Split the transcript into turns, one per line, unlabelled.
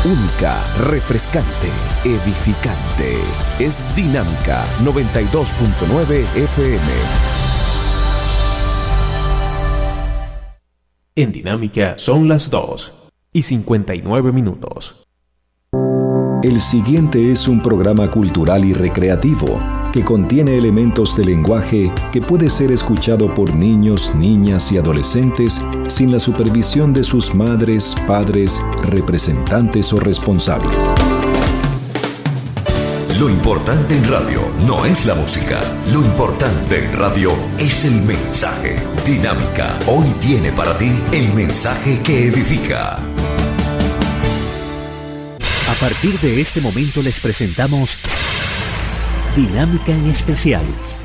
única, refrescante, edificante. Es Dinámica 92.9 FM.
En Dinámica son las 2:59.
El siguiente es un programa cultural y recreativo que contiene elementos de lenguaje que puede ser escuchado por niños, niñas y adolescentes sin la supervisión de sus madres, padres, representantes o responsables.
Lo importante en radio no es la música. Lo importante en radio es el mensaje. Dinámica hoy tiene para ti el mensaje que edifica.
A partir de este momento les presentamos Dinámica en Especial,